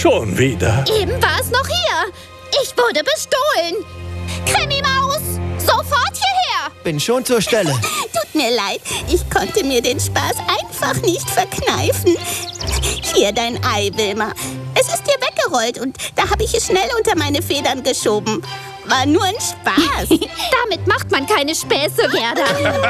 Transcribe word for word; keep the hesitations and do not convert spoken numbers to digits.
Schon wieder. Eben war es noch hier. Ich wurde bestohlen. Krimi-Maus, sofort hierher. Bin schon zur Stelle. Tut mir leid, ich konnte mir den Spaß einfach nicht verkneifen. Hier dein Ei, Wilma. Es ist dir weggerollt und da habe ich es schnell unter meine Federn geschoben. War nur ein Spaß. Damit macht man keine Späße, Gerda.